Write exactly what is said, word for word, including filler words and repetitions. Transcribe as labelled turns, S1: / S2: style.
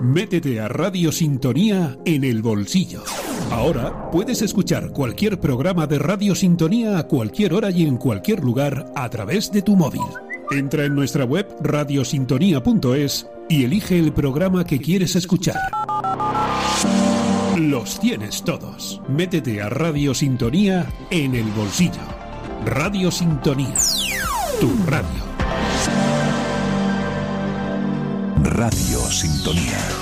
S1: Métete a Radio Sintonía en el bolsillo. Ahora puedes escuchar cualquier programa de Radio Sintonía a cualquier hora y en cualquier lugar a través de tu móvil. Entra en nuestra web radiosintonía punto es y elige el programa que quieres escuchar. Los tienes todos. Métete a Radio Sintonía en el bolsillo. Radio Sintonía. Tu radio.
S2: Radio Sintonía.